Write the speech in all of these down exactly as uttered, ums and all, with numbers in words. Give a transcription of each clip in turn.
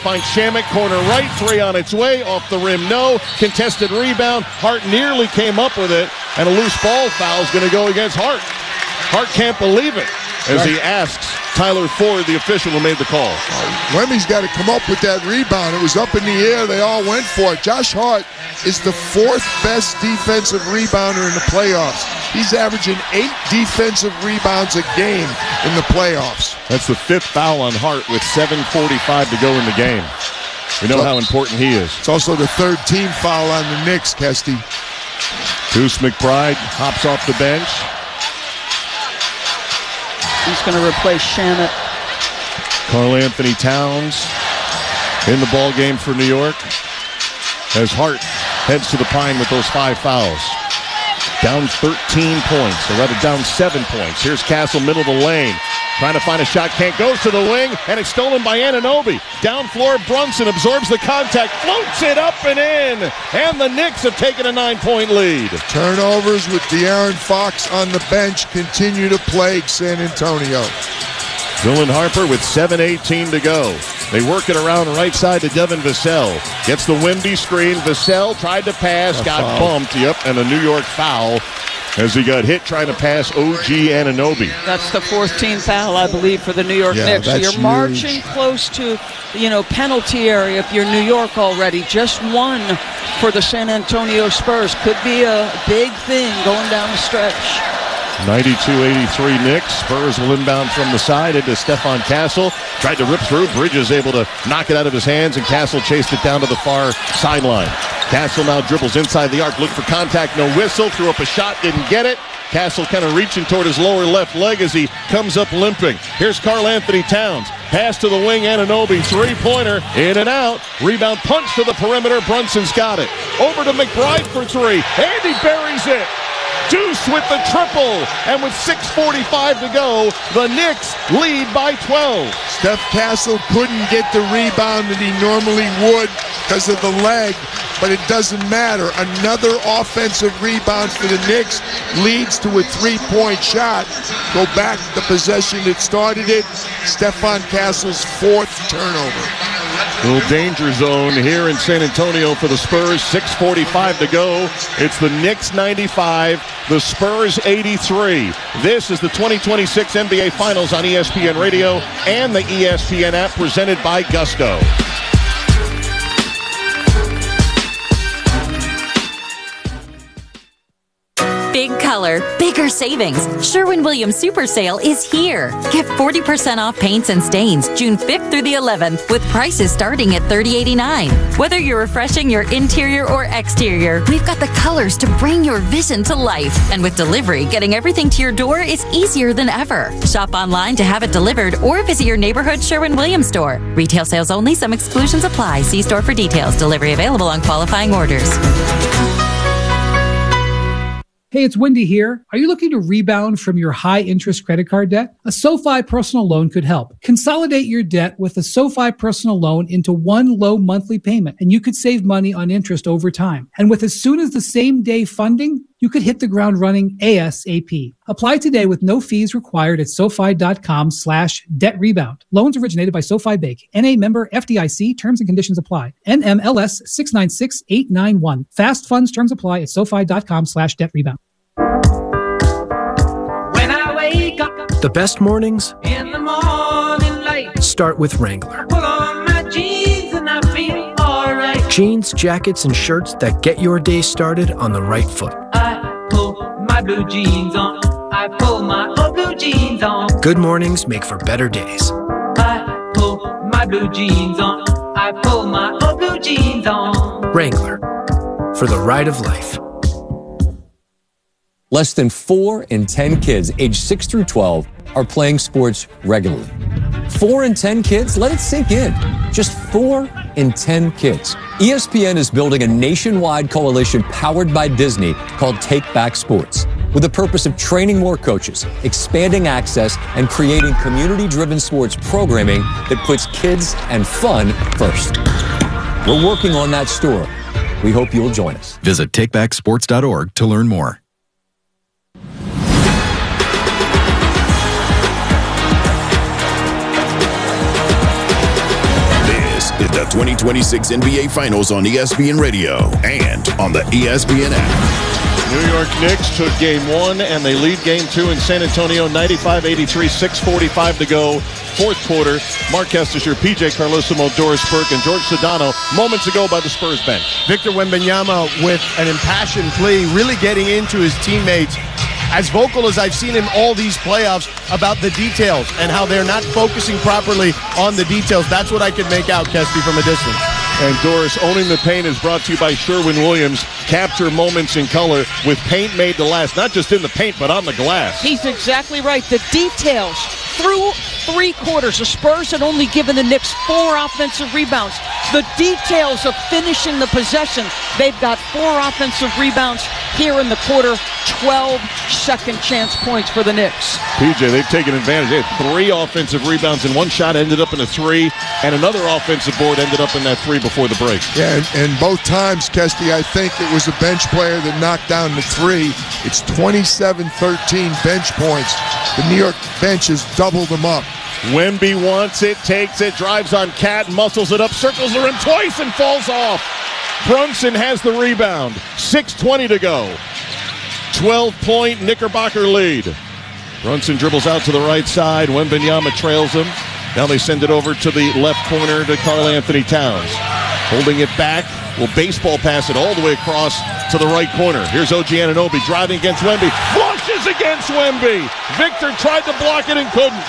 finds Shamet, corner right, three on its way, off the rim, no. Contested rebound, Hart nearly came up with it, and a loose ball foul is going to go against Hart. Hart can't believe it as he asks Tyler Ford, the official who made the call. Wemmy's got to come up with that rebound. It was up in the air. They all went for it. Josh Hart is the fourth best defensive rebounder in the playoffs. He's averaging eight defensive rebounds a game in the playoffs. That's the fifth foul on Hart with seven forty-five to go in the game. We know how important he is. It's also the third team foul on the Knicks, Kesty. Deuce McBride hops off the bench. He's going to replace Shamet. Karl Anthony Towns in the ball game for New York as Hart heads to the pine with those five fouls. Down thirteen points, or rather down seven points. Here's Castle, middle of the lane. Trying to find a shot, can't, goes to the wing, and it's stolen by Anunoby. Down floor, Brunson absorbs the contact, floats it up and in, and the Knicks have taken a nine-point lead. Turnovers with De'Aaron Fox on the bench continue to plague San Antonio. Dylan Harper with seven eighteen to go. They work it around right side to Devin Vassell. Gets the Wemby screen. Vassell tried to pass, a got foul. bumped, yep, and a New York foul as he got hit trying to pass O G Anunoby. That's the fourth team foul, I believe, for the New York Yeah, Knicks. So that's you're huge. marching close to, you know, penalty area if you're New York already. Just one for the San Antonio Spurs. Could be a big thing going down the stretch. ninety-two eighty-three Knicks. Spurs will inbound from the side into Stephon Castle. Tried to rip through. Bridges able to knock it out of his hands, and Castle chased it down to the far sideline. Castle now dribbles inside the arc. Looked for contact, no whistle. Threw up a shot, didn't get it. Castle kind of reaching toward his lower left leg as he comes up limping. Here's Karl Anthony Towns. Pass to the wing, Anunoby. Three-pointer, in and out. Rebound punch to the perimeter. Brunson's got it. Over to McBride for three. And he buries it. Deuce with the triple, and with six forty-five to go, the Knicks lead by twelve. Steph Castle couldn't get the rebound that he normally would because of the leg, but it doesn't matter. Another offensive rebound for the Knicks leads to a three-point shot. Go back to the possession that started it. Stephon Castle's fourth turnover. Little danger zone here in San Antonio for the Spurs. six forty-five to go. It's the Knicks ninety-five, the Spurs eighty-three. This is the twenty twenty-six N B A Finals on E S P N Radio and the E S P N app, presented by Gusto. Big color, bigger savings. Sherwin-Williams Super Sale is here. Get forty percent off paints and stains June fifth through the eleventh with prices starting at thirty eighty-nine. Whether you're refreshing your interior or exterior, we've got the colors to bring your vision to life. And with delivery, getting everything to your door is easier than ever. Shop online to have it delivered or visit your neighborhood Sherwin-Williams store. Retail sales only. Some exclusions apply. See store for details. Delivery available on qualifying orders. Hey, it's Wendy here. Are you looking to rebound from your high-interest credit card debt? A SoFi personal loan could help. Consolidate your debt with a SoFi personal loan into one low monthly payment, and you could save money on interest over time. And with as soon as the same day funding, you could hit the ground running ASAP. Apply today with no fees required at SoFi.com slash debt rebound. Loans originated by SoFi Bank. N A member F D I C. Terms and conditions apply. N M L S six nine six eight nine one. Fast funds terms apply at SoFi.com slash debt rebound. When I wake up The best mornings in the morning light, start with Wrangler. pull on my jeans and I feel alright. Jeans, jackets, and shirts that get your day started on the right foot. I pull my blue jeans on. I pull my old blue jeans on. Good mornings make for better days. I pull my blue jeans on. I pull my old blue jeans on. Wrangler, for the ride of life. Less than four in ten kids aged six through twelve are playing sports regularly. Four in ten kids? Let it sink in. Just four in ten kids. E S P N is building a nationwide coalition powered by Disney called Take Back Sports, with the purpose of training more coaches, expanding access, and creating community-driven sports programming that puts kids and fun first. We're working on that story. We hope you'll join us. Visit take back sports dot org to learn more. This is the twenty twenty-six N B A Finals on E S P N Radio and on the E S P N app. New York Knicks took game one, and they lead game two in San Antonio, ninety-five eighty-three, six forty-five to go, fourth quarter. Mark Kestisher, P J Carlesimo, Doris Burke, and George Sedano moments ago by the Spurs bench. Victor Wembanyama with an impassioned plea, really getting into his teammates. As vocal as I've seen him all these playoffs about the details and how they're not focusing properly on the details. That's what I could make out, Kesty, from a distance. And Doris, owning the paint is brought to you by Sherwin-Williams. Capture moments in color with paint made to last, not just in the paint, but on the glass. He's exactly right. The details through three quarters. The Spurs had only given the Knicks four offensive rebounds. The details of finishing the possession. They've got four offensive rebounds here in the quarter. twelve second chance points for the Knicks. P J, they've taken advantage. They had three offensive rebounds, and one shot ended up in a three, and another offensive board ended up in that three before the break. Yeah, and, and both times, Kesty, I think it was a bench player that knocked down the three. It's twenty-seven thirteen bench points. The New York bench has doubled them up. Wemby wants it, takes it, drives on Cat, muscles it up, circles the rim twice, and falls off. Brunson has the rebound. six twenty to go. twelve-point Knickerbocker lead. Brunson dribbles out to the right side. Wembanyama trails him. Now they send it over to the left corner to Karl-Anthony Towns. Holding it back. Will baseball pass it all the way across to the right corner. Here's O G Anunoby driving against Wemby. Flushes against Wemby. Victor tried to block it and couldn't.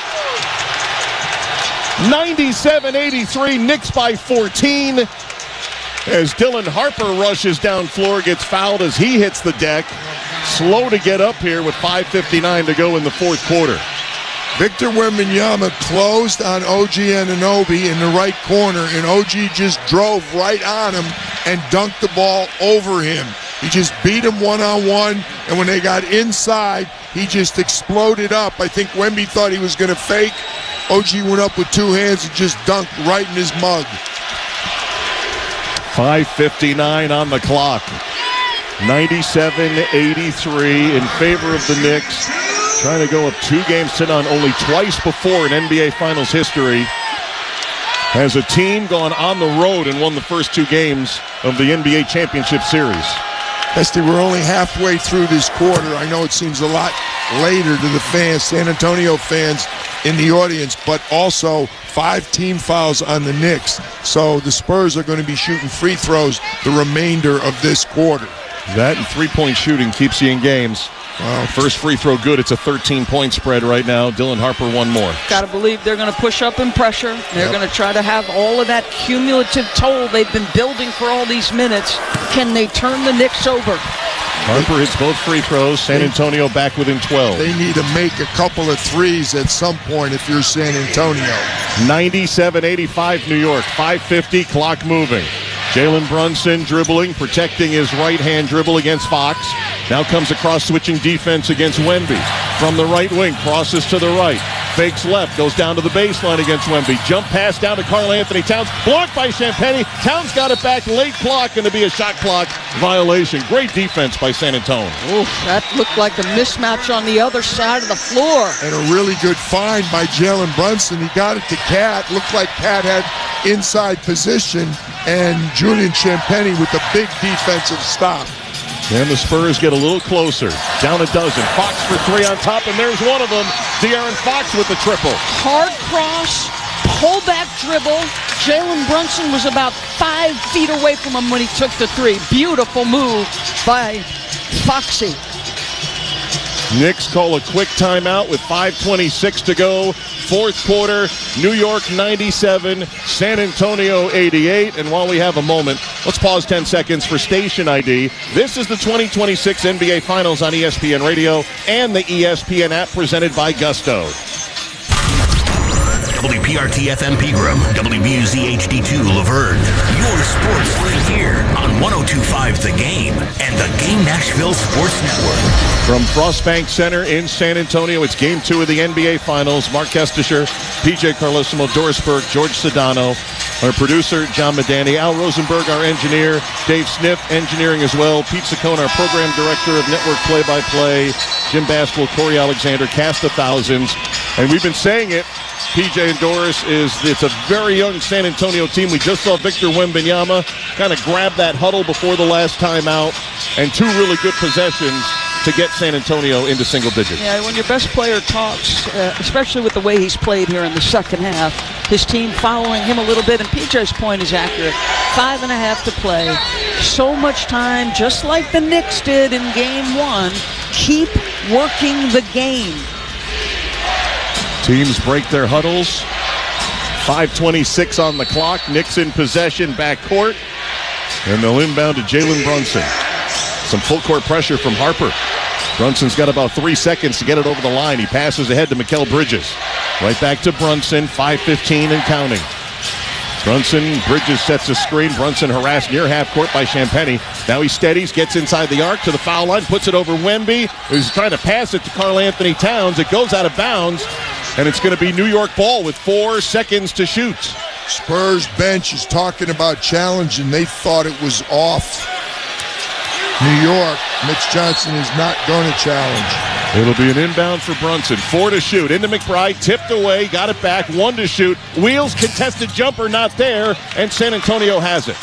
ninety-seven eighty-three, Knicks by fourteen. As Dylan Harper rushes down floor, gets fouled as he hits the deck. Slow to get up here with five fifty-nine to go in the fourth quarter. Victor Wembanyama closed on O G Anunoby in the right corner, and O G just drove right on him and dunked the ball over him. He just beat him one-on-one, and when they got inside, he just exploded up. I think Wemby thought he was going to fake. O G went up with two hands and just dunked right in his mug. five fifty-nine on the clock. ninety-seven eighty-three in favor of the Knicks. Trying to go up two games to none. Only twice before in N B A Finals history has a team gone on the road and won the first two games of the N B A Championship Series. Esty, we're only halfway through this quarter. I know it seems a lot later to the fans, San Antonio fans in the audience, but also five team fouls on the Knicks. So the Spurs are going to be shooting free throws the remainder of this quarter. That and three-point shooting keeps you in games. Wow. First free throw good. It's a thirteen-point spread right now. Dylan Harper one more. Got to believe they're going to push up in pressure. They're yep. going to try to have all of that cumulative toll they've been building for all these minutes. Can they turn the Knicks over? Harper hits both free throws. San Antonio back within twelve. They need to make a couple of threes at some point if you're San Antonio. ninety-seven eighty-five New York. five fifty, clock moving. Jalen Brunson dribbling, protecting his right-hand dribble against Fox. Now comes across switching defense against Wemby. From the right wing, crosses to the right. Fakes left, goes down to the baseline against Wemby. Jump pass down to Karl-Anthony Towns. Blocked by Champagnie. Towns got it back, late clock, and to be a shot clock violation. Great defense by San Antonio. Oof, that looked like a mismatch on the other side of the floor. And a really good find by Jalen Brunson. He got it to Cat. Looked like Cat had inside position, and Julian Champagnie with a big defensive stop. And the Spurs get a little closer. Down a dozen. Fox for three on top, and there's one of them. De'Aaron Fox with the triple. Hard cross, pullback dribble. Jalen Brunson was about five feet away from him when he took the three. Beautiful move by Foxy. Knicks call a quick timeout with five twenty-six to go. Fourth quarter, New York ninety-seven, San Antonio eighty-eight. And while we have a moment, let's pause ten seconds for station I D. This is the twenty twenty-six N B A Finals on E S P N Radio and the E S P N app presented by Gusto. W P R T F M Pegram, W B U Z H D two Laverne. Your sports right here on one oh two point five The Game and the Game Nashville Sports Network. From Frostbank Center in San Antonio, it's game two of the N B A Finals. Mark Kestisher, P J Carlesimo, Doris Burke, George Sedano. Our producer, John Medani. Al Rosenberg, our engineer. Dave Sniff, engineering as well. Pete Saccone, our program director of network play-by-play. Jim Baskell, Corey Alexander, cast of thousands. And we've been saying it. P J and Doris, is it's a very young San Antonio team. We just saw Victor Wembanyama kind of grab that huddle before the last timeout, and two really good possessions to get San Antonio into single digits. Yeah, when your best player talks, uh, especially with the way he's played here in the second half, his team following him a little bit, and P J's point is accurate. Five and a half to play. So much time, just like the Knicks did in game one. Keep working the game. Teams break their huddles. five twenty-six on the clock. Knicks in possession, backcourt. And they'll inbound to Jalen Brunson. Some full court pressure from Harper. Brunson's got about three seconds to get it over the line. He passes ahead to Mikal Bridges. Right back to Brunson, five fifteen and counting. Brunson, Bridges sets a screen. Brunson harassed near half court by Champagnie. Now he steadies, gets inside the arc to the foul line, puts it over Wemby, who's trying to pass it to Karl Anthony Towns. It goes out of bounds, and it's going to be New York ball with four seconds to shoot. Spurs bench is talking about challenge, and they thought it was off. New York, Mitch Johnson is not going to challenge. It'll be an inbound for Brunson. Four to shoot. Into McBride. Tipped away. Got it back. One to shoot. Wheels. Contested jumper. Not there. And San Antonio has it.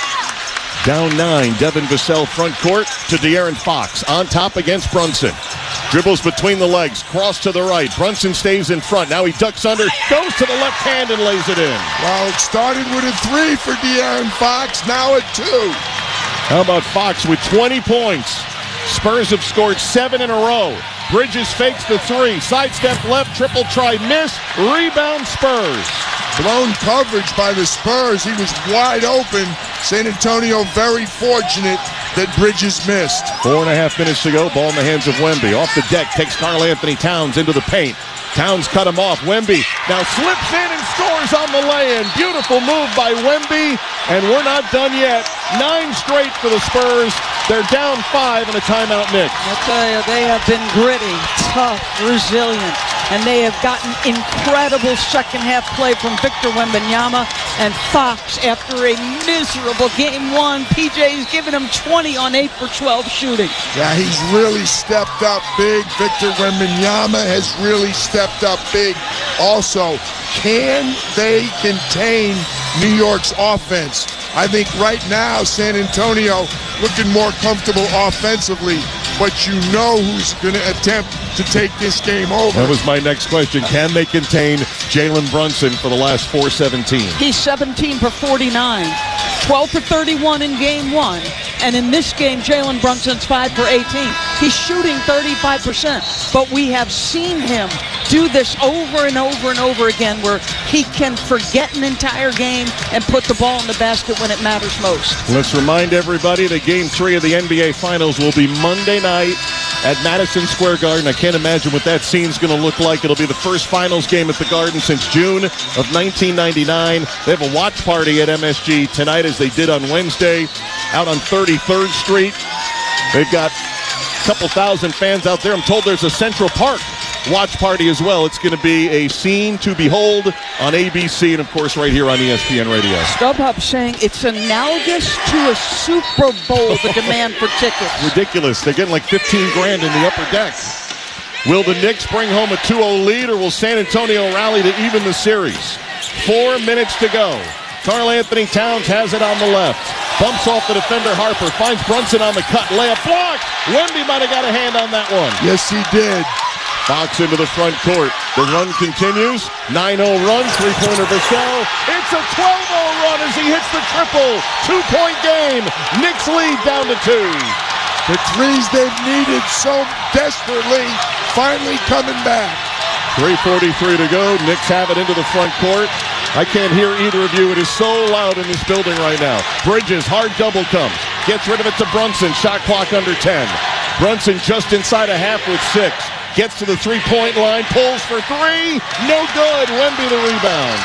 Down nine. Devin Vassell front court to De'Aaron Fox. On top against Brunson. Dribbles between the legs. Cross to the right. Brunson stays in front. Now he ducks under. Goes to the left hand and lays it in. Well, it started with a three for De'Aaron Fox. Now a two. How about Fox with twenty points? Spurs have scored seven in a row. Bridges fakes the three. Sidestep left. Triple try. Miss. Rebound Spurs. Blown coverage by the Spurs. He was wide open. San Antonio very fortunate that Bridges missed. Four and a half minutes to go. Ball in the hands of Wemby. Off the deck. Takes Karl Anthony Towns into the paint. Towns cut him off. Wemby now slips in and scores on the lay-in. Beautiful move by Wemby. And we're not done yet. Nine straight for the Spurs. They're down five in a timeout, Knicks. I'll tell you, they have been gritty, tough, resilient, and they have gotten incredible second-half play from Victor Wembanyama and Fox after a miserable game one. P J's giving him twenty on eight for twelve shooting. Yeah, he's really stepped up big. Victor Wembanyama has really stepped up big. Also, can they contain New York's offense? I think right now San Antonio looking more comfortable offensively, but you know who's going to attempt to take this game over. That was my next question. Can they contain Jalen Brunson for the last four seventeen? He's seventeen for forty-nine, twelve for thirty-one in game one. And in this game, Jalen Brunson's five for eighteen. He's shooting thirty-five percent. But we have seen him do this over and over and over again where he can forget an entire game and put the ball in the basket when it matters most. Let's remind everybody that game three of the N B A Finals will be Monday night at Madison Square Garden. I can't imagine what that scene's going to look like. It'll be the first Finals game at the Garden since June of nineteen ninety-nine. They have a watch party at M S G tonight as they did on Wednesday out on thirty-third Street. They've got a couple thousand fans out there. I'm told there's a Central Park watch party as well. It's going to be a scene to behold on A B C and, of course, right here on E S P N Radio. StubHub saying it's analogous to a Super Bowl, the demand for tickets. Ridiculous. They're getting like fifteen grand in the upper deck. Will the Knicks bring home a two oh lead, or will San Antonio rally to even the series? Four minutes to go. Karl Anthony Towns has it on the left. Bumps off the defender Harper. Finds Brunson on the cut. Layup blocked. Wemby might have got a hand on that one. Yes, he did. Fox into the front court. The run continues. nine oh run. Three-pointer Vassell. It's a twelve oh run as he hits the triple. Two-point game. Knicks lead down to two. The threes they've needed so desperately finally coming back. three forty-three to go. Knicks have it into the front court. I can't hear either of you. It is so loud in this building right now. Bridges, hard double comes. Gets rid of it to Brunson. Shot clock under ten. Brunson just inside a half with six. Gets to the three-point line. Pulls for three. No good. Wemby the rebound.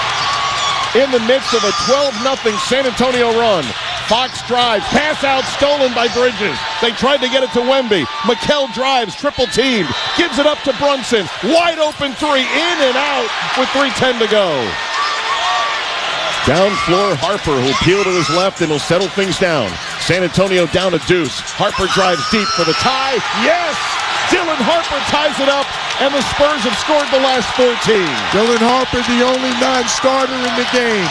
In the midst of a twelve nothing San Antonio run. Fox drives. Pass out stolen by Bridges. They tried to get it to Wemby. Mikal drives. Triple teamed. Gives it up to Brunson. Wide open three. In and out with three ten to go. Down floor, Harper will peel to his left and will settle things down. San Antonio down a deuce. Harper drives deep for the tie. Yes! Dylan Harper ties it up, and the Spurs have scored the last fourteen. Dylan Harper, the only non-starter in the game.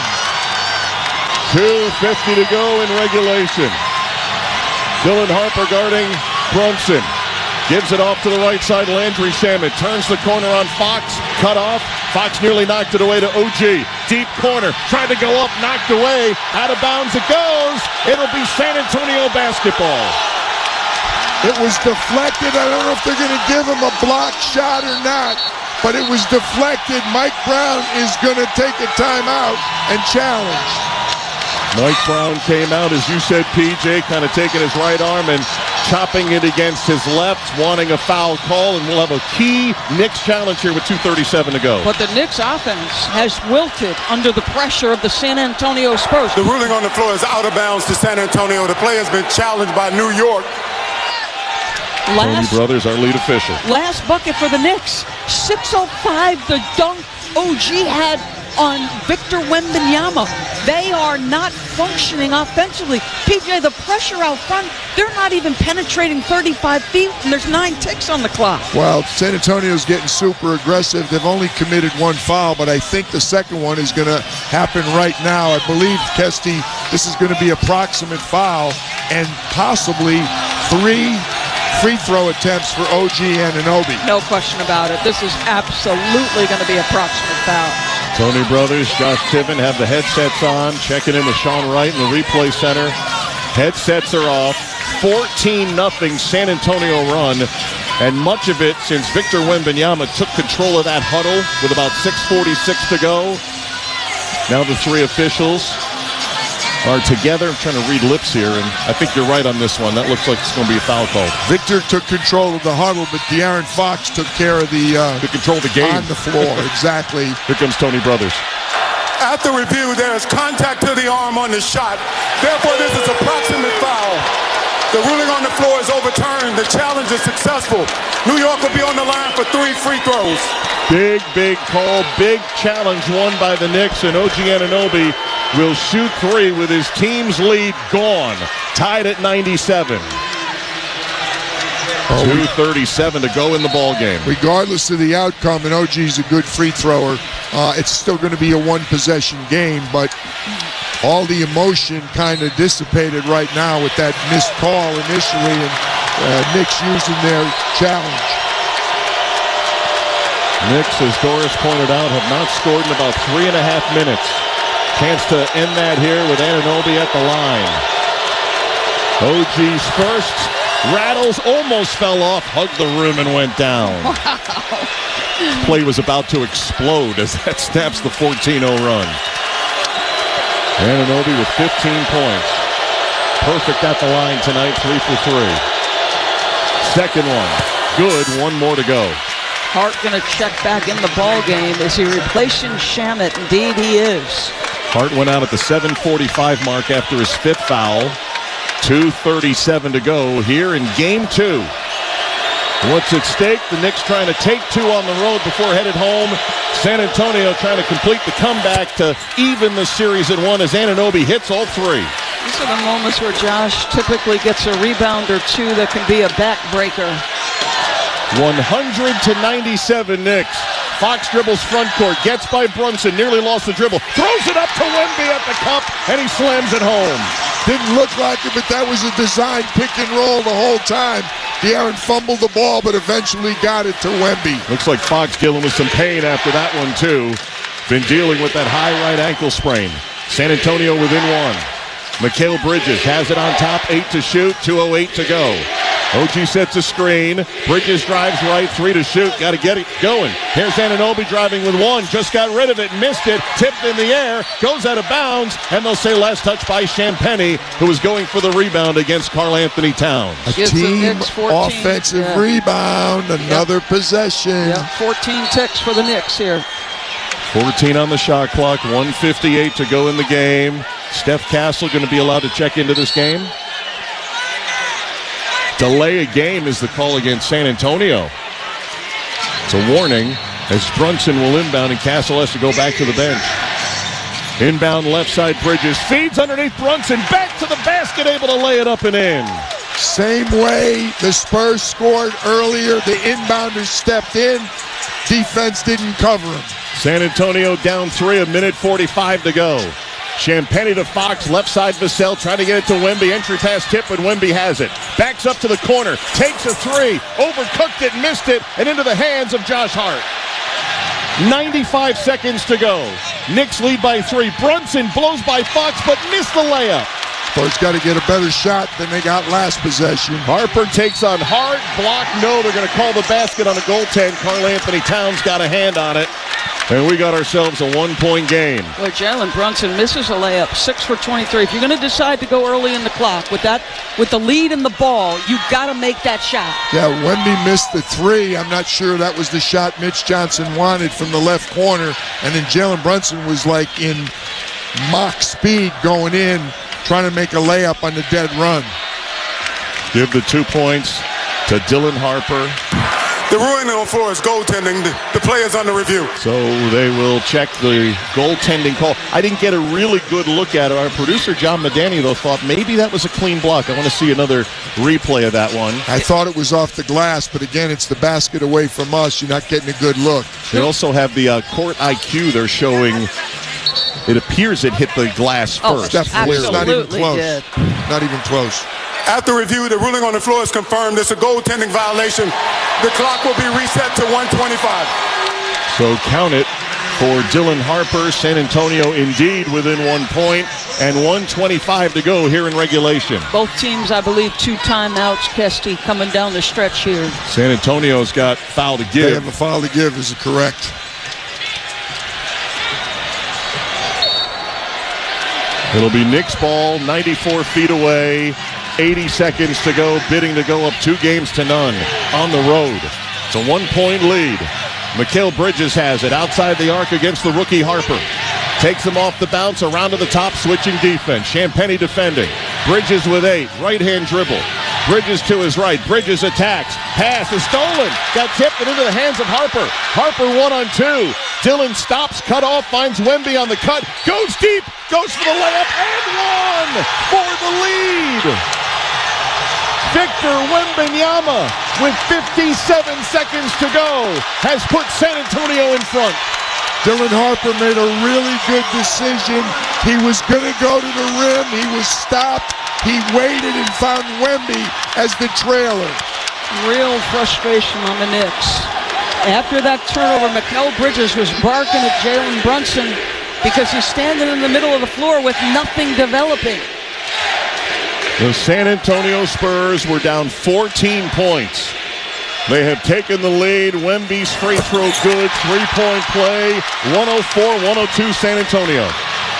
two fifty to go in regulation. Dylan Harper guarding Brunson. Gives it off to the right side, Landry Shamet. Turns the corner on Fox. Cut off. Fox nearly knocked it away to O G. Deep corner. Tried to go up, knocked away. Out of bounds it goes. It'll be San Antonio basketball. It was deflected. I don't know if they're going to give him a block shot or not, but it was deflected. Mike Brown is going to take a timeout and challenge. Mike Brown came out, as you said, P J, kind of taking his right arm and chopping it against his left, wanting a foul call, and we'll have a key Knicks challenge here with two thirty-seven to go. But the Knicks offense has wilted under the pressure of the San Antonio Spurs. The ruling on the floor is out of bounds to San Antonio. The play has been challenged by New York. Last, Tony Brothers, our lead official. Last bucket for the Knicks. six oh five, the dunk O G had on Victor Wembanyama. They are not functioning offensively. P J, the pressure out front, they're not even penetrating thirty-five feet, and there's nine ticks on the clock. Well, San Antonio's getting super aggressive. They've only committed one foul, but I think the second one is going to happen right now. I believe, Kesty, this is going to be approximate foul and possibly three free throw attempts for O G Anunoby. No question about it. This is absolutely going to be approximate foul. Tony Brothers, Josh Tiven have the headsets on, checking in with Sean Wright in the replay center. Headsets are off. fourteen nothing San Antonio run, and much of it since Victor Wembanyama took control of that huddle with about six forty-six to go. Now the three officials are together. I'm trying to read lips here, and I think you're right on this one. That looks like it's going to be a foul call. Victor took control of the huddle, but De'Aaron Fox took care of the uh, to control the game on the floor. Exactly. Here comes Tony Brothers. After review, there is contact to the arm on the shot. Therefore, this is approximate foul. The ruling on the floor is overturned. The challenge is successful. New York will be on the line for three free throws. Big, big call. Big challenge won by the Knicks, and O G Anunoby will shoot three with his team's lead gone. Tied at ninety-seven. two thirty-seven to go in the ball game. Regardless of the outcome, and O G's a good free thrower, uh, it's still going to be a one-possession game, but all the emotion kind of dissipated right now with that missed call initially, and uh, Knicks using their challenge. Knicks, as Doris pointed out, have not scored in about three and a half minutes. Chance to end that here with Anunoby at the line. O G's first. Rattles, almost fell off, hugged the rim and went down. Wow. Play was about to explode as that snaps the fourteen oh run. Anunoby with fifteen points. Perfect at the line tonight, three for three. Second one, good, one more to go. Hart going to check back in the ball game. Is he replacing Shamet? Indeed he is. Hart went out at the seven forty-five mark after his fifth foul. two thirty-seven to go here in game two. What's at stake? The Knicks trying to take two on the road before headed home. San Antonio trying to complete the comeback to even the series at one as Anunoby hits all three. These are the moments where Josh typically gets a rebound or two that can be a backbreaker. one hundred to ninety-seven Knicks. Fox dribbles front court, gets by Brunson, nearly lost the dribble, throws it up to Wemby at the cup, and he slams it home. Didn't look like it, but that was a design pick and roll the whole time. De'Aaron fumbled the ball, but eventually got it to Wemby. Looks like Fox dealing with some pain after that one, too. Been dealing with that high right ankle sprain. San Antonio within one. Mikal Bridges has it on top, eight to shoot, two oh eight to go. O G sets a screen. Bridges drives right, three to shoot. Got to get it going. Here's Anunoby driving with one. Just got rid of it, missed it. Tipped in the air, goes out of bounds, and they'll say last touch by Champagnie, who was going for the rebound against Karl Anthony Towns. A team offensive yeah. rebound, another yep. possession. Yep. fourteen ticks for the Knicks here. fourteen on the shot clock, one fifty-eight to go in the game. Steph Castle going to be allowed to check into this game. Delay a game is the call against San Antonio. It's a warning as Brunson will inbound and Castle has to go back to the bench. Inbound left side, Bridges feeds underneath Brunson. Back to the basket, able to lay it up and in. Same way the Spurs scored earlier. The inbounders stepped in. Defense didn't cover him. San Antonio down three, a minute forty-five to go. Champagnie to Fox, left side Vassell, trying to get it to Wemby. Entry pass tip, but Wemby has it. Backs up to the corner, takes a three, overcooked it, missed it, and into the hands of Josh Hart. ninety-five seconds to go. Knicks lead by three. Brunson blows by Fox, but missed the layup. Spurs got to get a better shot than they got last possession. Harper takes on Hart. Block, no. They're going to call the basket on a goaltend. Karl Anthony Towns got a hand on it. And we got ourselves a one-point game. Well, Jalen Brunson misses a layup, six for twenty-three. If you're going to decide to go early in the clock with that, with the lead in the ball, you got to make that shot. Yeah, Wemby missed the three. I'm not sure that was the shot Mitch Johnson wanted from the left corner. And then Jalen Brunson was like in mock speed going in, trying to make a layup on the dead run. Give the two points to Dylan Harper. The ruling on the floor is goaltending. The, the player's under review. So they will check the goaltending call. I didn't get a really good look at it. Our producer, John Medani, though, thought maybe that was a clean block. I want to see another replay of that one. I thought it was off the glass, but again, it's the basket away from us. You're not getting a good look. They also have the uh, court I Q they're showing. It appears it hit the glass Oh, first. Definitely. It's not even absolutely close. did. Not even close. After review, the ruling on the floor is confirmed. It's a goaltending violation. The clock will be reset to one twenty-five. So count it for Dylan Harper. San Antonio indeed within one point, and one twenty-five to go here in regulation. Both teams, I believe, two timeouts, Kesty, coming down the stretch here. San Antonio's got foul to give. They have a foul to give, is it correct? It'll be Knicks ball, ninety-four feet away, eighty seconds to go, bidding to go up two games to none on the road. It's a one-point lead. Mikal Bridges has it outside the arc against the rookie Harper. Takes him off the bounce, around to the top, switching defense. Champagnie defending. Bridges with eight, right-hand dribble. Bridges to his right. Bridges attacks. Pass is stolen. Got tipped and into the hands of Harper. Harper one on two. Dylan stops, cut off, finds Wemby on the cut. Goes deep, goes for the layup, and one for the lead. Victor Wembanyama, with fifty-seven seconds to go, has put San Antonio in front. Dylan Harper made a really good decision. He was going to go to the rim. He was stopped. He waited and found Wemby as the trailer. Real frustration on the Knicks. After that turnover, Mikal Bridges was barking at Jalen Brunson because he's standing in the middle of the floor with nothing developing. The San Antonio Spurs were down fourteen points. They have taken the lead. Wemby's free throw good. Three-point play. one oh four one oh two San Antonio.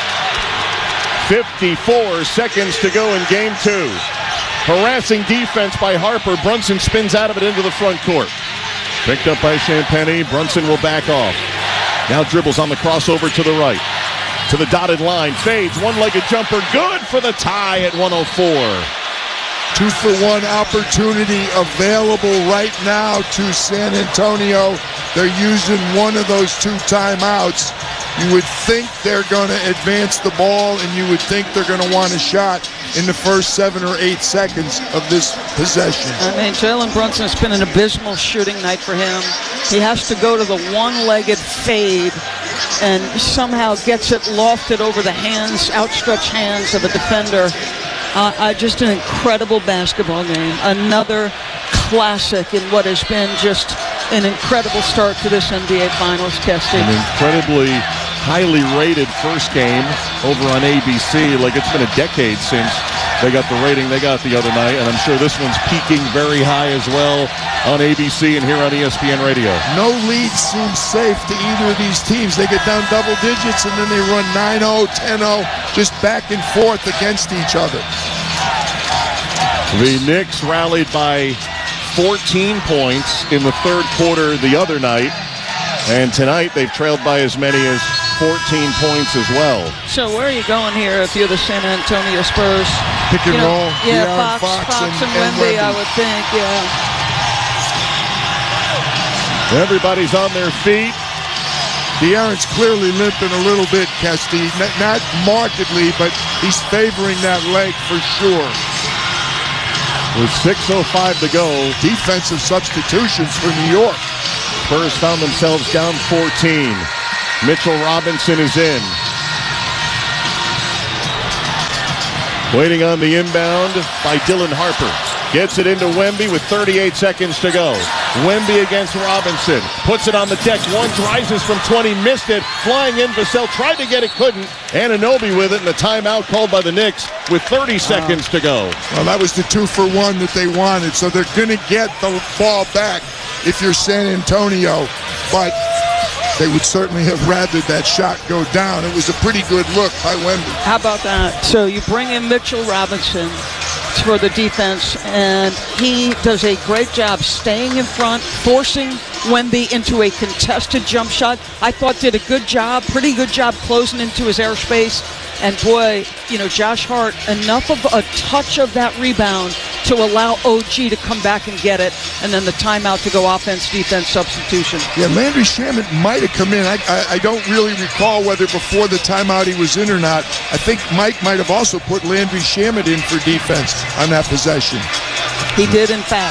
fifty-four seconds to go in game two. Harassing defense by Harper. Brunson spins out of it into the front court. Picked up by Champagnie. Brunson will back off. Now dribbles on the crossover to the right. To the dotted line. Fades. One-legged jumper. Good for the tie at one oh four. Two for one opportunity available right now to San Antonio. They're using one of those two timeouts. You would think they're going to advance the ball, and you would think they're going to want a shot in the first seven or eight seconds of this possession. I mean, Jalen Brunson has been an abysmal shooting night for him. He has to go to the one-legged fade and somehow gets it lofted over the hands, outstretched hands of a defender. Uh, uh, just an incredible basketball game. Another classic in what has been just an incredible start to this N B A Finals, Kesty. An incredibly highly rated first game over on A B C. Like it's been a decade since they got the rating they got the other night, and I'm sure this one's peaking very high as well on A B C and here on E S P N Radio. No lead seems safe to either of these teams. They get down double digits and then they run nine oh, ten oh, just back and forth against each other. The Knicks rallied by fourteen points in the third quarter the other night, and tonight they've trailed by as many as fourteen points as well. So where are you going here if you're the San Antonio Spurs? Pick and you know, roll. Yeah, Fox, Fox, Fox, and, and, and Wemby, Wemby, I would think, yeah. Everybody's on their feet. De'Aaron's clearly limping a little bit, Kesty. Not, not markedly, but he's favoring that leg for sure. With six oh five to go. Defensive substitutions for New York. Spurs found themselves down fourteen. Mitchell Robinson is in. Waiting on the inbound by Dylan Harper. Gets it into Wemby with thirty-eight seconds to go. Wemby against Robinson. Puts it on the deck. One rises from twenty. Missed it. Flying in. Vassell tried to get it. Couldn't. Anunoby with it. And the timeout called by the Knicks with thirty seconds to go. Well, that was the two for one that they wanted. So they're going to get the ball back if you're San Antonio. But they would certainly have rather that shot go down. It was a pretty good look by Wemby. How about that? So you bring in Mitchell Robinson for the defense, and he does a great job staying in front, forcing Wemby into a contested jump shot. I thought did a good job, pretty good job closing into his airspace. And boy, you know, Josh Hart, enough of a touch of that rebound to allow O G to come back and get it, and then the timeout to go offense, defense, substitution. Yeah, Landry Shamet might have come in. I, I, I don't really recall whether before the timeout he was in or not. I think Mike might have also put Landry Shamet in for defense on that possession. He did, in fact.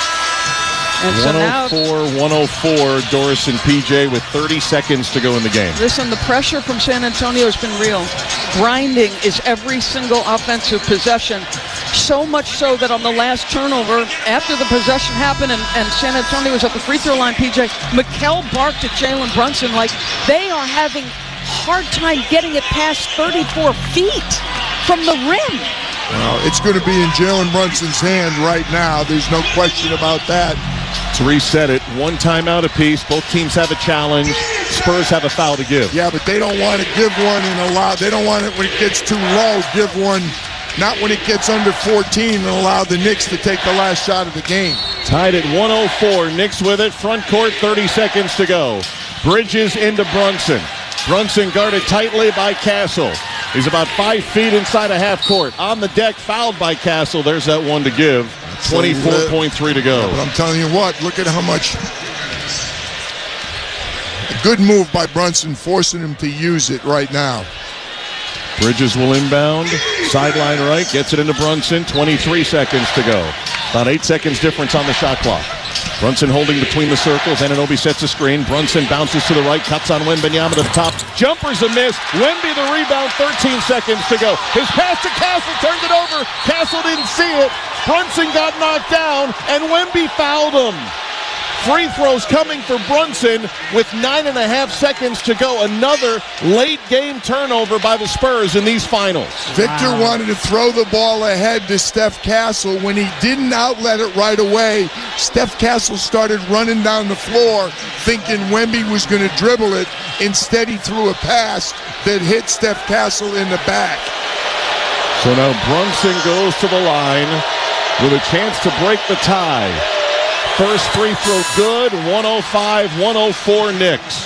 And so now, one oh four one oh four, Doris and P J with thirty seconds to go in the game. Listen, the pressure from San Antonio has been real. Grinding is every single offensive possession. So much so that on the last turnover, after the possession happened and, and San Antonio was at the free throw line, P J, Mikal barked at Jalen Brunson like they are having hard time getting it past thirty-four feet from the rim. Well, it's going to be in Jalen Brunson's hand right now. There's no question about that. To reset it, one timeout apiece. Both teams have a challenge. Spurs have a foul to give. Yeah, but they don't want to give one and allow. They don't want it when it gets too low. Give one, not when it gets under fourteen, and allow the Knicks to take the last shot of the game. Tied at one oh four. Knicks with it. Front court, thirty seconds to go. Bridges into Brunson. Brunson guarded tightly by Castle. He's about five feet inside a half court. On the deck, fouled by Castle. There's that one to give. twenty-four point three to go. Yeah, but I'm telling you what, look at how much. A good move by Brunson, forcing him to use it right now. Bridges will inbound. Sideline right, gets it into Brunson. twenty-three seconds to go. About eight seconds difference on the shot clock. Brunson holding between the circles. Anunoby sets a screen. Brunson bounces to the right, cuts on Wembanyama to the top. Jumper's a miss. Wemby the rebound, thirteen seconds to go. His pass to Castle, turned it over. Castle didn't see it. Brunson got knocked down, and Wemby fouled him. Free throws coming for Brunson with nine and a half seconds to go. Another late game turnover by the Spurs in these finals. Victor wow. wanted to throw the ball ahead to Steph Castle. When he didn't outlet it right away, Steph Castle started running down the floor thinking Wemby was going to dribble it. Instead, he threw a pass that hit Steph Castle in the back. So now Brunson goes to the line with a chance to break the tie. First free throw good, one oh five one oh four Knicks.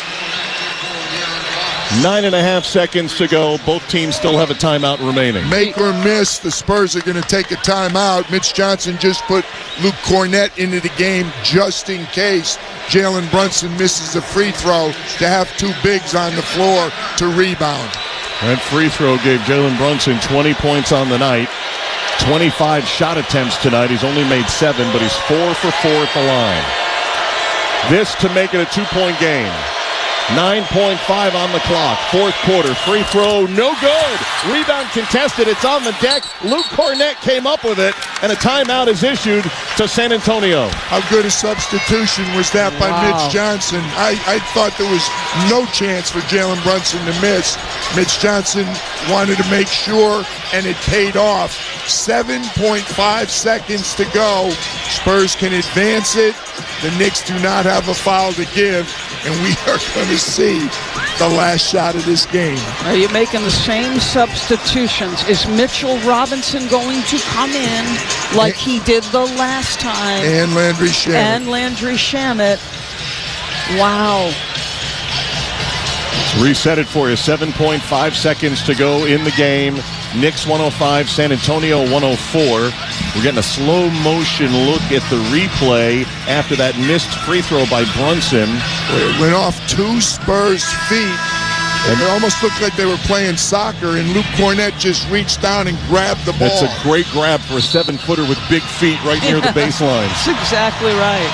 Nine and a half seconds to go. Both teams still have a timeout remaining. Make or miss, the Spurs are going to take a timeout. Mitch Johnson just put Luke Cornett into the game just in case Jalen Brunson misses a free throw to have two bigs on the floor to rebound. That free throw gave Jalen Brunson twenty points on the night. twenty-five shot attempts tonight. He's only made seven, but he's four for four at the line. This to make it a two-point game. nine point five on the clock. Fourth quarter. Free throw, no good. Rebound contested. It's on the deck. Luke Cornett came up with it, and a timeout is issued to San Antonio. How good a substitution was that by wow. Mitch Johnson? I, I thought there was no chance for Jalen Brunson to miss. Mitch Johnson wanted to make sure, and it paid off. seven point five seconds to go. Spurs can advance it. The Knicks do not have a foul to give, and we are going to see the last shot of this game. Are you making the same substitutions? Is Mitchell Robinson going to come in like and, he did the last time? And Landry Shamet. And Landry Shamet. Wow. Reset it for you. seven point five seconds to go in the game. Knicks one oh five, San Antonio one oh four. We're getting a slow motion look at the replay after that missed free throw by Brunson. It went off two Spurs feet. And it almost looked like they were playing soccer, and Luke Cornett just reached down and grabbed the ball. That's a great grab for a seven-footer with big feet right near the baseline. That's exactly right.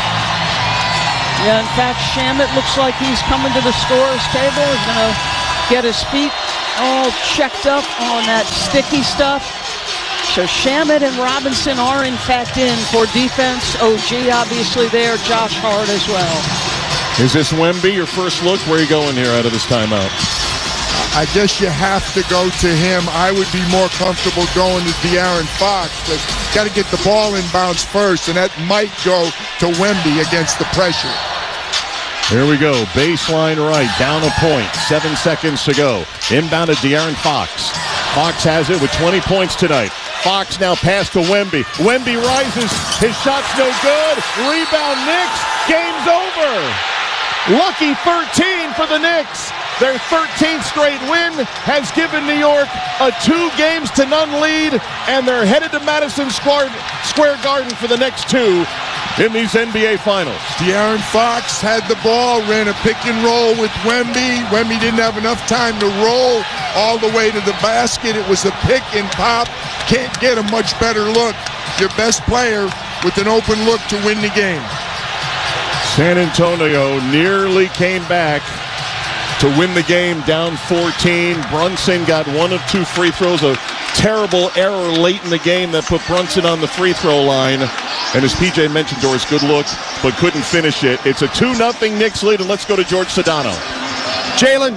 Yeah, in fact, Shamet looks like he's coming to the scorer's table. He's going to get his feet all checked up on that sticky stuff. So Shamet and Robinson are, in fact, in for defense. O G obviously there, Josh Hart as well. Is this Wemby, your first look? Where are you going here out of this timeout? I guess you have to go to him. I would be more comfortable going to De'Aaron Fox, but got to get the ball inbounds first, and that might go to Wemby against the pressure. Here we go. Baseline right, down a point. Seven seconds to go. Inbound to De'Aaron Fox. Fox has it with twenty points tonight. Fox now pass to Wemby. Wemby rises. His shot's no good. Rebound Knicks. Game's over. Lucky thirteen for the Knicks. Their thirteenth straight win has given New York a two games to none lead, and they're headed to Madison Square Garden for the next two in these N B A Finals. De'Aaron Fox had the ball, ran a pick and roll with Wemby. Wemby didn't have enough time to roll all the way to the basket. It was a pick and pop. Can't get a much better look. Your best player with an open look to win the game. San Antonio nearly came back to win the game, down fourteen. Brunson got one of two free throws, a terrible error late in the game that put Brunson on the free throw line. And as P J mentioned, Doris, good look, but couldn't finish it. It's a two nothing Knicks lead, and let's go to George Sedano. Jalen,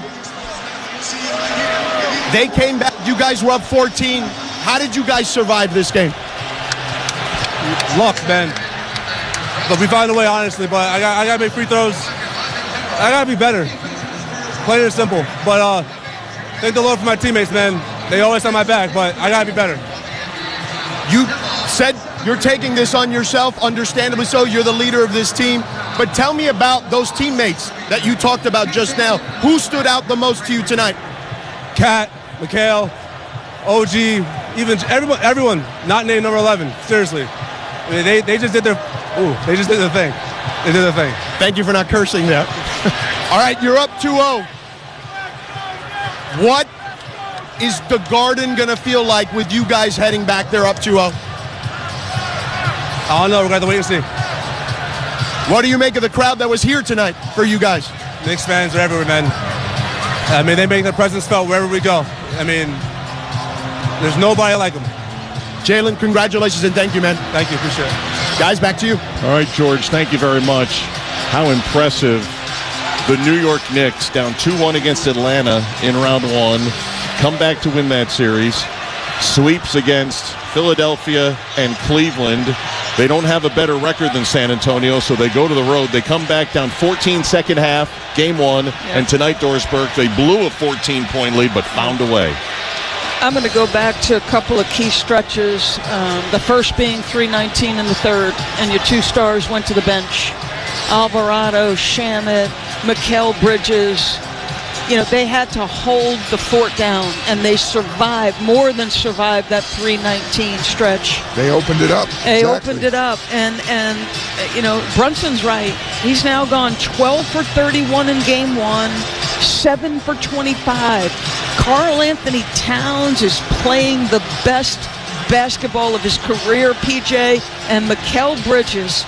they came back. You guys were up fourteen. How did you guys survive this game? Luck, man. But we found a way, honestly. But I got, I got to make free throws. I got to be better. Plain and simple. But uh, thank the Lord for my teammates, man. They always have my back, but I got to be better. You said you're taking this on yourself, understandably so. You're the leader of this team. But tell me about those teammates that you talked about just now. Who stood out the most to you tonight? Kat, Mikhail, O G, even everyone, everyone not named number eleven. Seriously. I mean, they, they just did their, ooh, they just did their thing. They did their thing. Thank you for not cursing there. All right, you're up two oh. What is the Garden going to feel like with you guys heading back there up two oh? I don't know. We're going to have to wait and see. What do you make of the crowd that was here tonight for you guys? Knicks fans are everywhere, man. I mean, they make their presence felt wherever we go. I mean, there's nobody like them. Jalen, congratulations and thank you, man. Thank you. Appreciate it. Guys, back to you. All right, George, thank you very much. How impressive. The New York Knicks down two one against Atlanta in round one. Come back to win that series. Sweeps against Philadelphia and Cleveland. They don't have a better record than San Antonio, so they go to the road. They come back down fourteen second half, game one. Yeah. And tonight, Doris Burke, they blew a fourteen-point lead but found a way. I'm going to go back to a couple of key stretches. Um, the first being three nineteen in the third, and your two stars went to the bench. Alvarado, Shamet, Mikal Bridges. You know, they had to hold the fort down, and they survived, more than survived that three nineteen stretch. They opened it up. They exactly. opened it up, and, and you know, Brunson's right. He's now gone twelve for thirty-one in game one, seven for twenty-five. Karl Anthony Towns is playing the best basketball of his career, P J, and Mikal Bridges,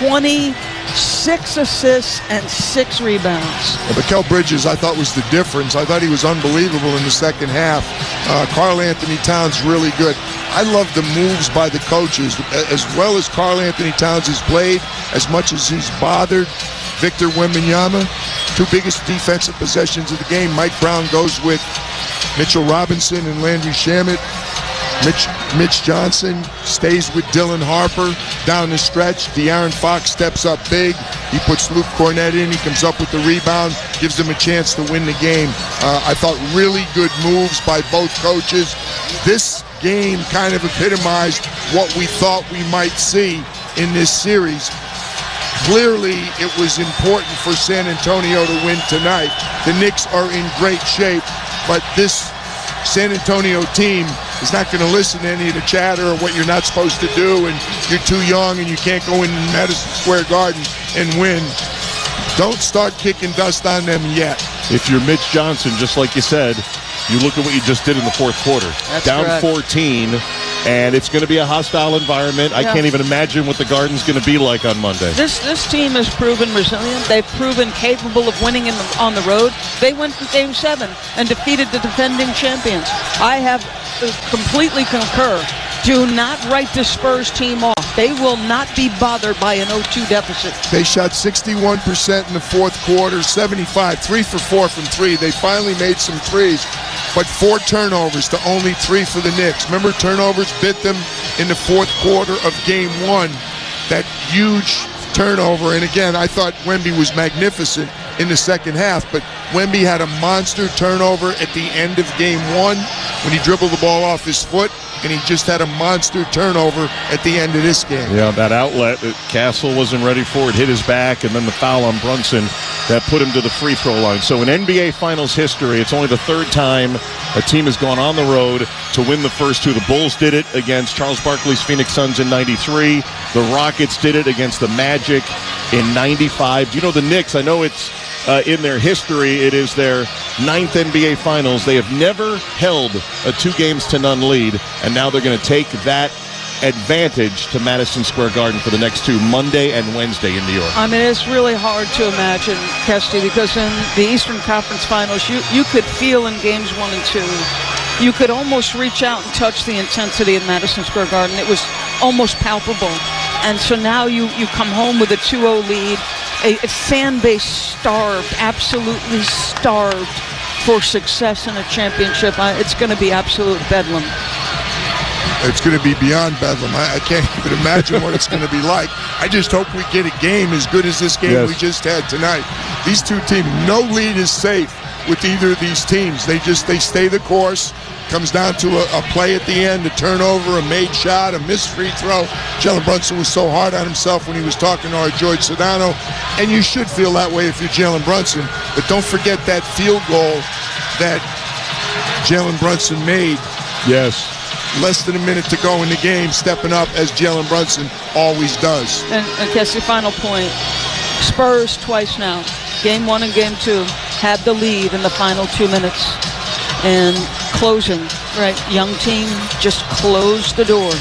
twenty-six assists and six rebounds. Well, Mikal Bridges, I thought, was the difference. I thought he was unbelievable in the second half. Uh, Karl Anthony Towns really good. I love the moves by the coaches. As well as Karl Anthony Towns has played, as much as he's bothered Victor Wembanyama, two biggest defensive possessions of the game. Mike Brown goes with Mitchell Robinson and Landry Shamet. Mitch, Mitch Johnson stays with Dylan Harper down the stretch. De'Aaron Fox steps up big. He puts Luke Cornett in. He comes up with the rebound, gives them a chance to win the game. Uh, I thought really good moves by both coaches. This game kind of epitomized what we thought we might see in this series. Clearly, it was important for San Antonio to win tonight. The Knicks are in great shape, but this San Antonio team is not going to listen to any of the chatter or what you're not supposed to do, and you're too young and you can't go in Madison Square Garden and win. Don't start kicking dust on them yet. If you're Mitch Johnson, just like you said, you look at what you just did in the fourth quarter. That's Down correct. fourteen, and it's going to be a hostile environment. I Yeah. can't even imagine what the Garden's going to be like on Monday. This this team has proven resilient. They've proven capable of winning in the, on the road. They went to Game seven and defeated the defending champions. I have uh, completely concur. Do not write the Spurs team off. They will not be bothered by an oh two deficit. They shot sixty-one percent in the fourth quarter, seventy-five, three for four from three. They finally made some threes, but four turnovers to only three for the Knicks. Remember, turnovers bit them in the fourth quarter of game one. That huge turnover, and again, I thought Wemby was magnificent in the second half, but Wemby had a monster turnover at the end of game one when he dribbled the ball off his foot, and he just had a monster turnover at the end of this game. Yeah, that outlet that Castle wasn't ready for, it hit his back, and then the foul on Brunson that put him to the free throw line. So in N B A Finals history, it's only the third time a team has gone on the road to win the first two. The Bulls did it against Charles Barkley's Phoenix Suns in ninety-three. The Rockets did it against the Magic in ninety-five. You know, the Knicks, I know it's uh, in their history, it is their ninth N B A Finals. They have never held a two games to none lead, and now they're going to take that advantage to Madison Square Garden for the next two, Monday and Wednesday in New York. I mean, it's really hard to imagine, Kesty, because in the Eastern Conference Finals, you, you could feel in games one and two, you could almost reach out and touch the intensity in Madison Square Garden. It was almost palpable. And so now you, you come home with a two oh lead, a, a fan base starved, absolutely starved for success in a championship. I, it's going to be absolute bedlam. It's going to be beyond bedlam. I, I can't even imagine what it's going to be like. I just hope we get a game as good as this game Yes. we just had tonight. These two teams, no lead is safe with either of these teams. They just they stay the course. Comes down to a, a play at the end, a turnover, a made shot, a missed free throw. Jalen Brunson was so hard on himself when he was talking to our George Sedano, and you should feel that way if you're Jalen Brunson. But don't forget that field goal that Jalen Brunson made. Yes. Less than a minute to go in the game, stepping up as Jalen Brunson always does. And, and Kessie, final point. Spurs twice now. Game one and game two had the lead in the final two minutes. And closing, right? Young team just closed the door.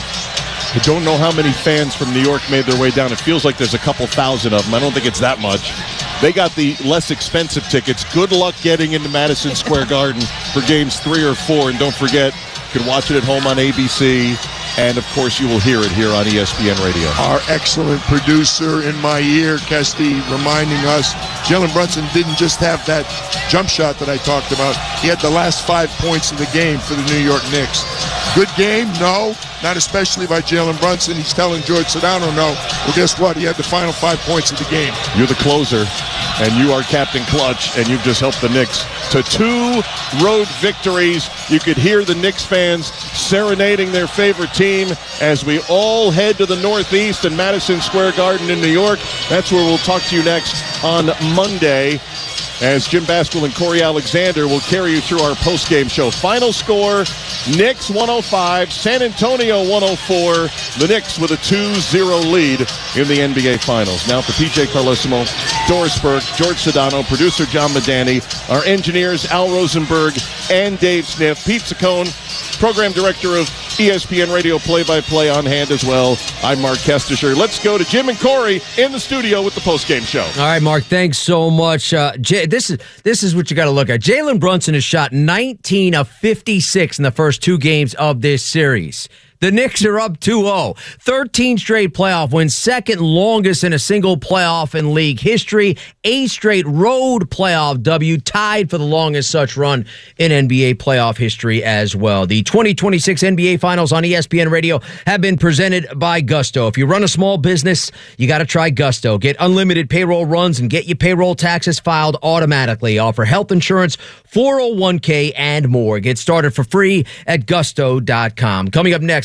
I don't know how many fans from New York made their way down. It feels like there's a couple thousand of them. I don't think it's that much. They got the less expensive tickets. Good luck getting into Madison Square Garden for games three or four. And don't forget, you can watch it at home on A B C. And, of course, you will hear it here on E S P N Radio. Our excellent producer in my ear, Kesty, reminding us Jalen Brunson didn't just have that jump shot that I talked about. He had the last five points of the game for the New York Knicks. Good game? No. Not especially by Jalen Brunson. He's telling George Sedano no. Well, guess what? He had the final five points of the game. You're the closer, and you are Captain Clutch, and you've just helped the Knicks to two road victories. You could hear the Knicks fans serenading their favorite team as we all head to the Northeast and Madison Square Garden in New York. That's where we'll talk to you next on Monday, as Jim Basquill and Corey Alexander will carry you through our post-game show. Final score, Knicks one oh five, San Antonio one oh four. The Knicks with a two zero lead in the N B A Finals. Now for P J Carlesimo, Doris Burke, George Sedano, producer John Medani, our engineers Al Rosenberg and Dave Sniff, Pete Saccone, program director of E S P N Radio play-by-play on hand as well. I'm Mark Kestisher. Let's go to Jim and Corey in the studio with the post-game show. All right, Mark, thanks so much. Uh, Jay, this is this is what you got to look at. Jalen Brunson has shot nineteen of fifty-six in the first two games of this series. The Knicks are up two oh. thirteen straight playoff wins, second longest in a single playoff in league history. Eight straight road playoff W, tied for the longest such run in N B A playoff history as well. The twenty twenty-six N B A Finals on E S P N Radio have been presented by Gusto. If you run a small business, you got to try Gusto. Get unlimited payroll runs and get your payroll taxes filed automatically. Offer health insurance, four oh one k, and more. Get started for free at gusto dot com. Coming up next,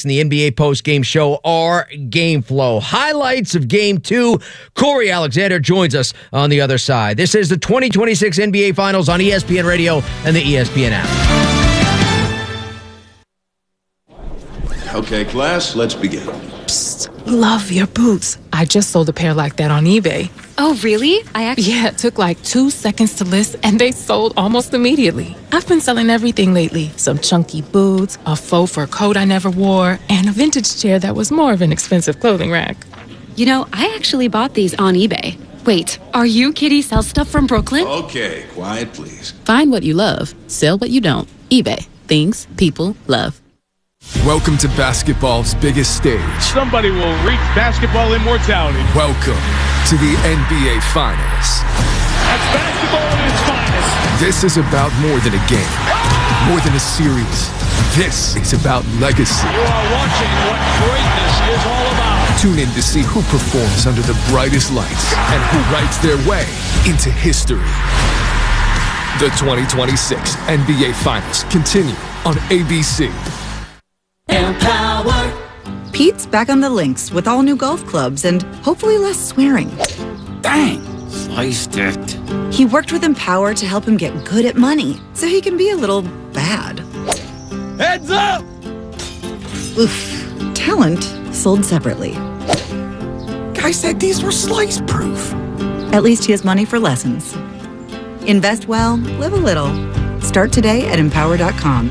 next in the N B A post-game show, our Game Flow. Highlights of Game two. Corey Alexander joins us on the other side. This is the twenty twenty-six N B A Finals on E S P N Radio and the E S P N app. Okay, class, let's begin. Psst, love your boots. I just sold a pair like that on eBay. Oh, really? I actually... Yeah, it took like two seconds to list, and they sold almost immediately. I've been selling everything lately. Some chunky boots, a faux fur coat I never wore, and a vintage chair that was more of an expensive clothing rack. You know, I actually bought these on eBay. Wait, are you Kitty Sell Stuff from Brooklyn? Okay, quiet, please. Find what you love. Sell what you don't. eBay. Things people love. Welcome to basketball's biggest stage. Somebody will reach basketball immortality. Welcome to the N B A Finals. That's basketball at its finest. This is about more than a game, more than a series. This is about legacy. You are watching what greatness is all about. Tune in to see who performs under the brightest lights and who writes their way into history. The twenty twenty-six N B A Finals continue on A B C. Empower. Pete's back on the links with all new golf clubs and hopefully less swearing. Dang, sliced it. He worked with Empower to help him get good at money so he can be a little bad. Heads up! Oof. Talent sold separately. Guy said these were slice proof. At least he has money for lessons. Invest well, live a little. Start today at empower dot com.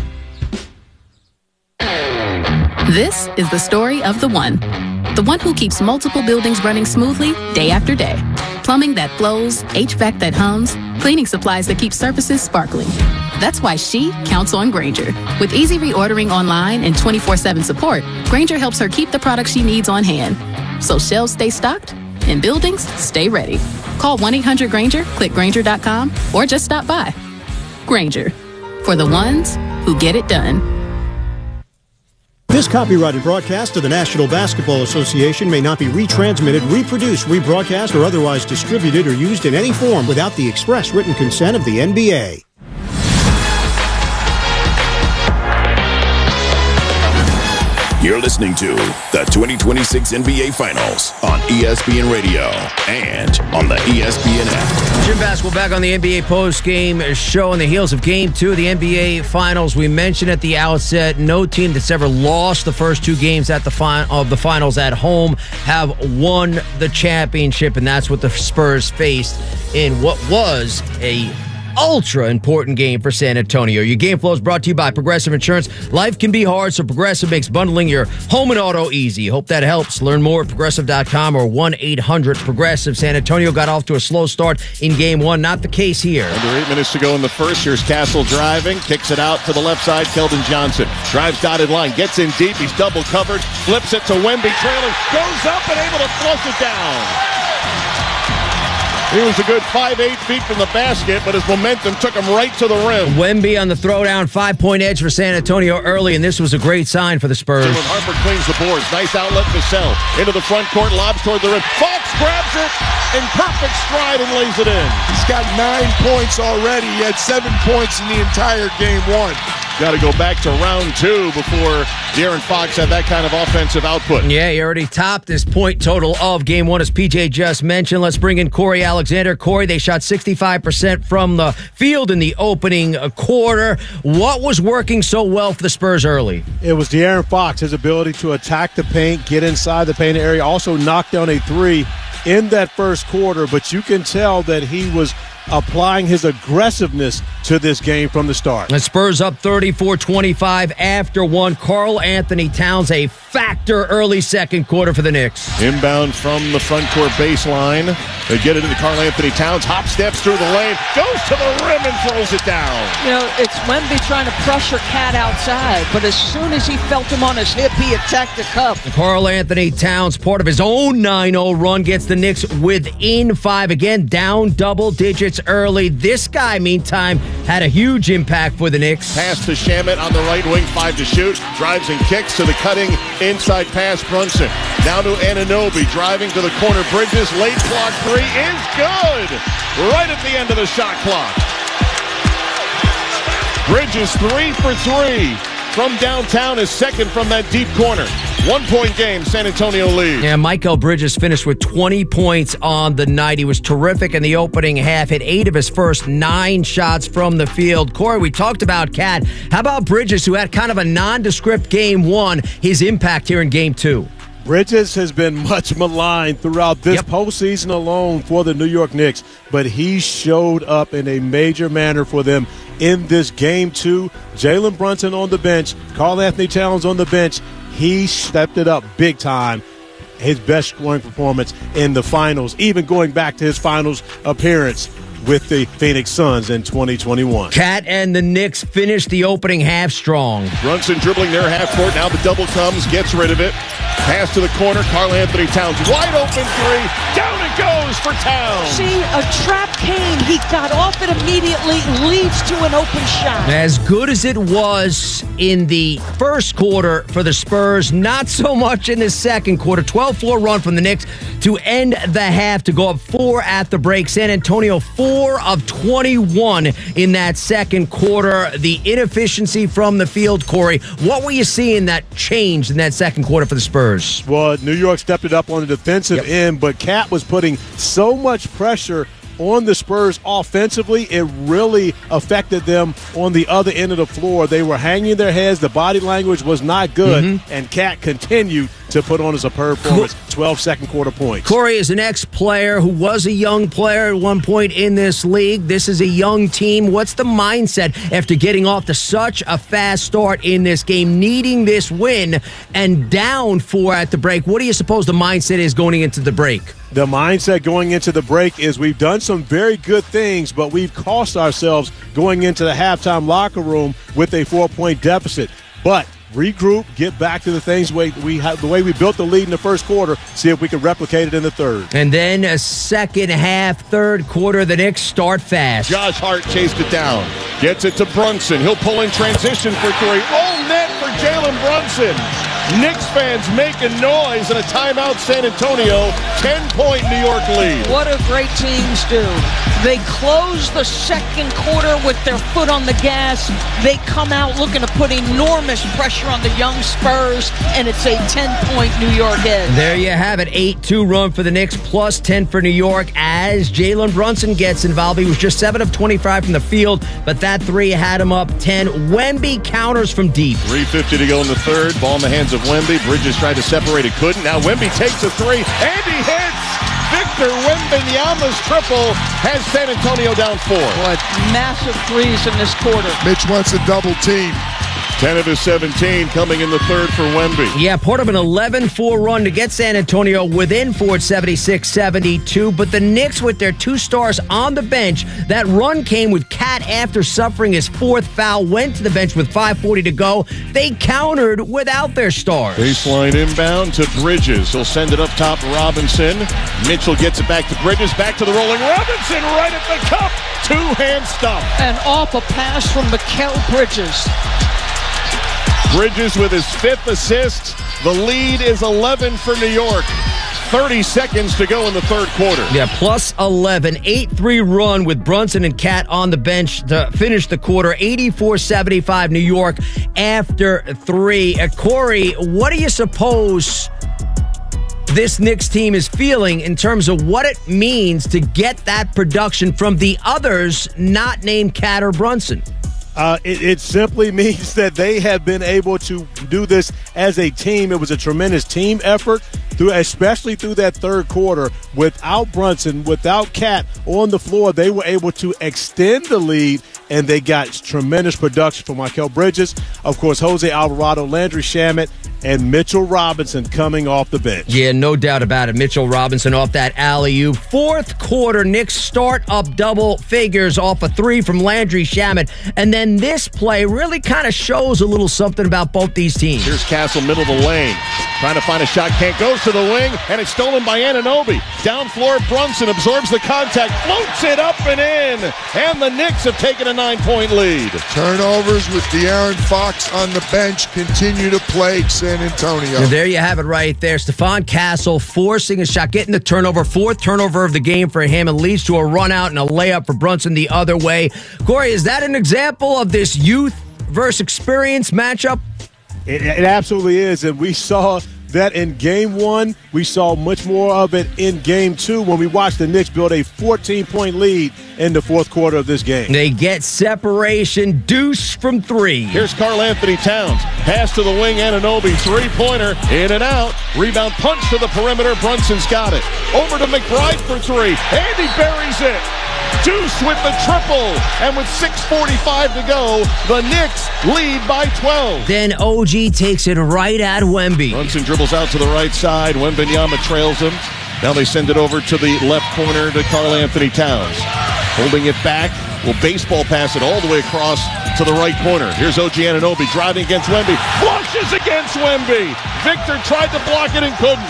This is the story of the one. The one who keeps multiple buildings running smoothly day after day. Plumbing that flows, H V A C that hums, cleaning supplies that keep surfaces sparkling. That's why she counts on Grainger. With easy reordering online and twenty-four seven support, Grainger helps her keep the products she needs on hand. So shelves stay stocked and buildings stay ready. Call one eight hundred Grainger, click Grainger dot com, or just stop by. Grainger, for the ones who get it done. This copyrighted broadcast of the National Basketball Association may not be retransmitted, reproduced, rebroadcast, or otherwise distributed or used in any form without the express written consent of the N B A. You're listening to the twenty twenty-six N B A Finals on E S P N Radio and on the E S P N app. Jim Basketball back on the N B A post-game show on the heels of Game two of the N B A Finals. We mentioned at the outset, no team that's ever lost the first two games at the fi- of the Finals at home have won the championship, and that's what the Spurs faced in what was a ultra important game for San Antonio. Your Game Flow is brought to you by Progressive Insurance. Life can be hard, so Progressive makes bundling your home and auto easy. Hope that helps. Learn more at progressive dot com or one eight hundred progressive. San Antonio got off to a slow start in game one. Not the case here. Under eight minutes to go in the first. Here's Castle driving, kicks it out to the left side. Keldon Johnson drives dotted line, gets in deep. He's double covered, flips it to Wemby, trailing, goes up and able to flush it down. He was a good five, eight feet from the basket, but his momentum took him right to the rim. Wemby on the throwdown, five-point edge for San Antonio early, and this was a great sign for the Spurs. Jalen Harper cleans the boards. Nice outlet to Vassell. Into the front court, lobs toward the rim. Fox grabs it in perfect stride and lays it in. He's got nine points already. He had seven points in the entire game one. Got to go back to round two before De'Aaron Fox had that kind of offensive output. Yeah, he already topped this point total of game one, as P J just mentioned. Let's bring in Corey Alexander. Corey, they shot sixty-five percent from the field in the opening quarter. What was working so well for the Spurs early? It was De'Aaron Fox, his ability to attack the paint, get inside the paint area, also knock down a three in that first quarter, but you can tell that he was applying his aggressiveness to this game from the start. The Spurs up thirty-four twenty-five after one. Karl Anthony Towns, a factor early second quarter for the Knicks. Inbound from the front court baseline. They get it into Karl Anthony Towns. Hop steps through the lane, goes to the rim and throws it down. You know, it's Wemby trying to pressure Cat outside, but as soon as he felt him on his hip, he attacked the cup. Karl Anthony Towns, part of his own nine oh run, gets the Knicks within five. Again, down double digits early. This guy, meantime, had a huge impact for the Knicks. Pass to Shamet on the right wing, five to shoot. Drives and kicks to the cutting inside pass Brunson. Now to Anunoby, driving to the corner. Bridges, late clock three is good. Right at the end of the shot clock. Bridges three for three. from downtown, his second from that deep corner. One-point game, San Antonio lead. Yeah, Mikal Bridges finished with twenty points on the night. He was terrific in the opening half, hit eight of his first nine shots from the field. Corey, we talked about Cat. How about Bridges, who had kind of a nondescript game one, his impact here in game two? Bridges has been much maligned throughout this yep. postseason alone for the New York Knicks, but he showed up in a major manner for them in this game two. Jalen Brunson on the bench, Karl Anthony Towns on the bench. He stepped it up big time. His best scoring performance in the finals, even going back to his finals appearance with the Phoenix Suns in twenty twenty-one. Cat and the Knicks finished the opening half strong. Brunson dribbling their half court. Now the double comes, gets rid of it. Pass to the corner. Karl Anthony Towns. Wide open three. Down it goes for Towns. See, a trap came. He got off it immediately. Leads to an open shot. As good as it was in the first quarter for the Spurs, not so much in the second quarter. twelve four run from the Knicks to end the half to go up four at the break. San Antonio four of twenty-one in that second quarter. The inefficiency from the field, Corey. What were you seeing that changed in that second quarter for the Spurs? Well, New York stepped it up on the defensive yep. end, but Cat was putting so much pressure on the Spurs offensively, it really affected them on the other end of the floor. They were hanging their heads. The body language was not good, mm-hmm. and Cat continued to put on a superb performance. twelve second quarter points. Corey is an ex-player who was a young player at one point in this league. This is a young team. What's the mindset after getting off to such a fast start in this game, needing this win, and down four at the break? What do you suppose the mindset is going into the break? The mindset going into the break is we've done some very good things, but we've cost ourselves going into the halftime locker room with a four-point deficit. But regroup, get back to the things we, we have, the way we built the lead in the first quarter, see if we can replicate it in the third. And then a second half, third quarter, the Knicks start fast. Josh Hart chased it down. Gets it to Brunson. He'll pull in transition for three. All net for Jalen Brunson. Knicks fans making noise in a timeout. San Antonio, ten-point New York lead. What do great teams do? They close the second quarter with their foot on the gas. They come out looking to put enormous pressure on the young Spurs, and it's a ten-point New York edge. There you have it, eight two run for the Knicks, plus ten for New York as Jalen Brunson gets involved. He was just seven of twenty-five from the field, but that three had him up ten. Wemby counters from deep. three fifty to go in the third. Ball in the hands of Wemby. Bridges tried to separate it, couldn't. Now Wemby takes a three, and he hits! Victor Wembanyama's triple has San Antonio down four. What massive threes in this quarter. Mitch wants a double team. ten of his seventeen coming in the third for Wemby. Yeah, part of an eleven four run to get San Antonio within four, seventy-six seventy-two. But the Knicks, with their two stars on the bench, that run came with Cat after suffering his fourth foul, went to the bench with five forty to go. They countered without their stars. Baseline inbound to Bridges. He'll send it up top, Robinson. Mitchell gets it back to Bridges, back to the rolling Robinson, right at the cup. Two-hand stop. And off a pass from Mikal Bridges. Bridges with his fifth assist. The lead is eleven for New York. thirty seconds to go in the third quarter. Yeah, plus eleven. eight three run with Brunson and Cat on the bench to finish the quarter. eighty-four seventy-five New York after three. Uh, Corey, what do you suppose this Knicks team is feeling in terms of what it means to get that production from the others not named Cat or Brunson? Uh, it, it simply means that they have been able to do this as a team. It was a tremendous team effort, through, especially through that third quarter. Without Brunson, without Cat on the floor, they were able to extend the lead, and they got tremendous production from Mikal Bridges, of course, Jose Alvarado, Landry Shamet, and Mitchell Robinson coming off the bench. Yeah, no doubt about it. Mitchell Robinson off that alley-oop. Fourth quarter, Knicks start up double figures off a three from Landry Shamet. And then this play really kind of shows a little something about both these teams. Here's Castle, middle of the lane. Trying to find a shot, can't, goes to the wing, and it's stolen by Anunoby. Down floor, Brunson absorbs the contact, floats it up and in. And the Knicks have taken a nine-point lead. Turnovers with De'Aaron Fox on the bench continue to plague San Antonio. And there you have it right there. Stephon Castle forcing a shot, getting the turnover. Fourth turnover of the game for him. It leads to a run out and a layup for Brunson the other way. Corey, is that an example of this youth versus experience matchup? It, it absolutely is, and we saw that in game one. We saw much more of it in game two when we watched the Knicks build a fourteen-point lead in the fourth quarter of this game. They get separation, deuce from three. Here's Karl Anthony Towns. Pass to the wing, Anunoby, three-pointer, in and out. Rebound punch to the perimeter. Brunson's got it. Over to McBride for three. Andy buries it. Deuce with the triple, and with six forty-five to go, the Knicks lead by twelve. Then O G takes it right at Wemby. Brunson dribbles out to the right side. Wembanyama trails him. Now they send it over to the left corner to Karl Anthony Towns. Holding it back, will baseball pass it all the way across to the right corner. Here's O G Anunoby driving against Wemby. Flushes against Wemby. Victor tried to block it and couldn't.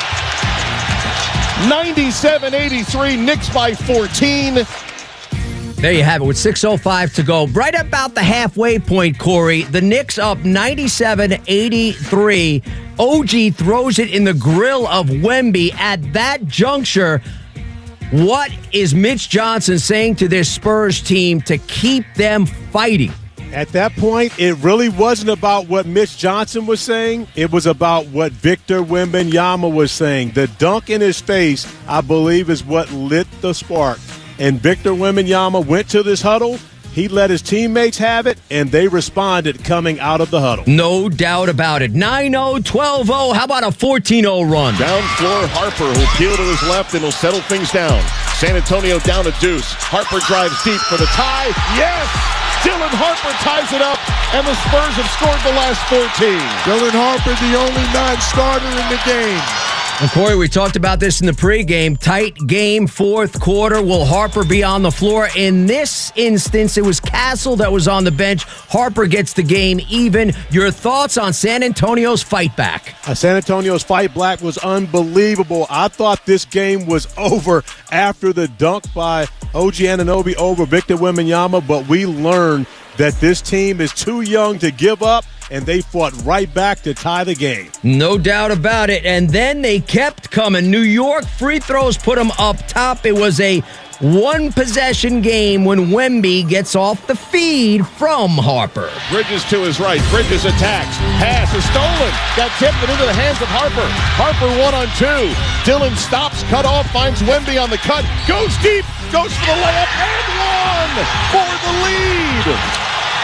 ninety-seven eighty-three, Knicks by fourteen. There you have it with six oh five to go. Right about the halfway point, Corey. The Knicks up ninety-seven eighty-three. O G throws it in the grill of Wemby. At that juncture, what is Mitch Johnson saying to this Spurs team to keep them fighting? At that point, it really wasn't about what Mitch Johnson was saying. It was about what Victor Wembanyama was saying. The dunk in his face, I believe, is what lit the spark. And Victor Wembanyama went to this huddle. He let his teammates have it, and they responded coming out of the huddle. No doubt about it. nine oh, twelve oh. How about a fourteen oh run? Down floor, Harper will peel to his left and will settle things down. San Antonio down a deuce. Harper drives deep for the tie. Yes! Dylan Harper ties it up, and the Spurs have scored the last fourteen. Dylan Harper, the only non-starter in the game. And Corey, we talked about this in the pregame. Tight game, fourth quarter. Will Harper be on the floor? In this instance, it was Castle that was on the bench. Harper gets the game even. Your thoughts on San Antonio's fight back? Uh, San Antonio's fight back was unbelievable. I thought this game was over after the dunk by O G Anunoby over Victor Wembanyama, but we learned that this team is too young to give up, and they fought right back to tie the game. No doubt about it. And then they kept coming. New York free throws put them up top. It was a one-possession game when Wemby gets off the feed from Harper. Bridges to his right. Bridges attacks. Pass is stolen. Got tipped into the hands of Harper. Harper one on two. Dylan stops, cut off, finds Wemby on the cut. Goes deep. Goes for the layup and one for the lead.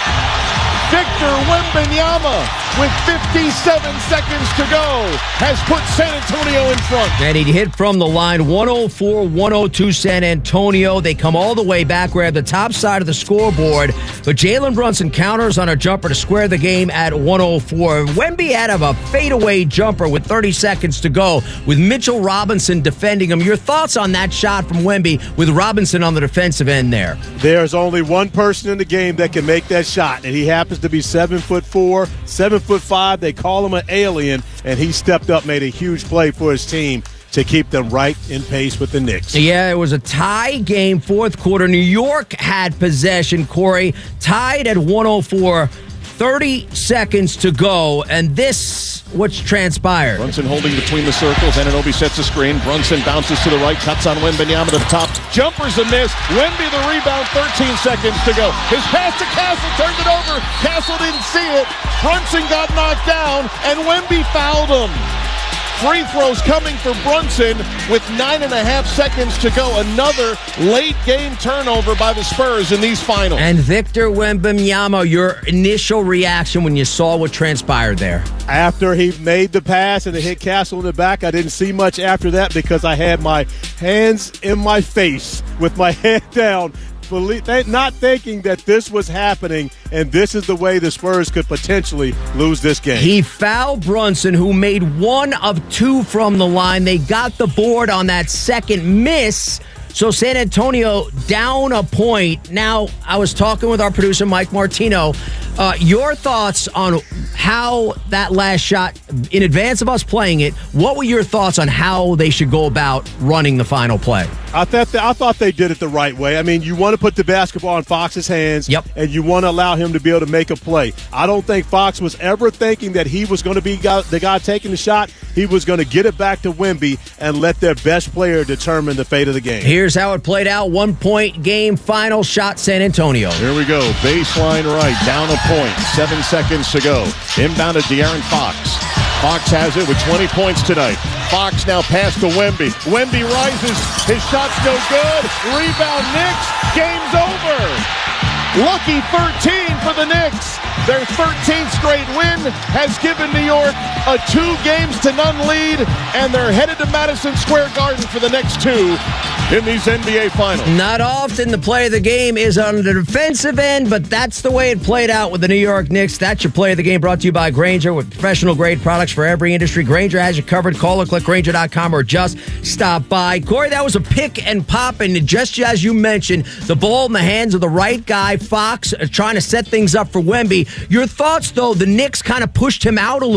Victor Wembanyama, with fifty-seven seconds to go, has put San Antonio in front. And he hit from the line, one oh four one oh two San Antonio. They come all the way back. We're at the top side of the scoreboard. But Jalen Brunson counters on a jumper to square the game at one oh four. Wemby had a fadeaway jumper with thirty seconds to go with Mitchell Robinson defending him. Your thoughts on that shot from Wemby with Robinson on the defensive end there? There's only one person in the game that can make that shot, and he happens to be seven foot four, seven foot five. They call him an alien, and he stepped up, made a huge play for his team to keep them right in pace with the Knicks. Yeah, it was a tie game, fourth quarter. New York had possession, Corey, tied at one oh four, thirty seconds to go, and this what's transpired. Brunson holding between the circles. Anunoby sets a screen. Brunson bounces to the right, cuts on Wembanyama to the top. Jumper's a miss. Wemby the rebound, thirteen seconds to go. His pass to Castle, turned it over. Castle didn't see it. Brunson got knocked down, and Wemby fouled him. Free throws coming for Brunson with nine and a half seconds to go. Another late game turnover by the Spurs in these finals. And Victor Wembanyama, your initial reaction when you saw what transpired there? After he made the pass and it hit Castle in the back, I didn't see much after that because I had my hands in my face with my head down, not thinking that this was happening, and this is the way the Spurs could potentially lose this game. He fouled Brunson, who made one of two from the line. They got the board on that second miss. So San Antonio down a point. Now, I was talking with our producer, Mike Martino. Uh, your thoughts on how that last shot, in advance of us playing it, what were your thoughts on how they should go about running the final play? I thought they, I thought they did it the right way. I mean, you want to put the basketball in Fox's hands, yep, and you want to allow him to be able to make a play. I don't think Fox was ever thinking that he was going to be the guy taking the shot. he was going to get it back to Wemby and let their best player determine the fate of the game. Here's how it played out. One-point game final shot San Antonio. Here we go. Baseline right. Down a point. Seven seconds to go. Inbound to De'Aaron Fox. Fox has it with twenty points tonight. Fox now pass to Wemby. Wemby rises. His shot's no good. Rebound Knicks. Game's over. Lucky thirteen for the Knicks. Their thirteenth straight win has given New York a two games to none lead, and they're headed to Madison Square Garden for the next two in these N B A Finals. Not often the play of the game is on the defensive end, but that's the way it played out with the New York Knicks. That's your play of the game, brought to you by Grainger, with professional-grade products for every industry. Grainger has you covered. Call or click Grainger dot com or just stop by. Corey, that was a pick and pop, and just as you mentioned, the ball in the hands of the right guy, Fox, uh, trying to set things up for Wemby. Your thoughts, though, the Knicks kind of pushed him out a little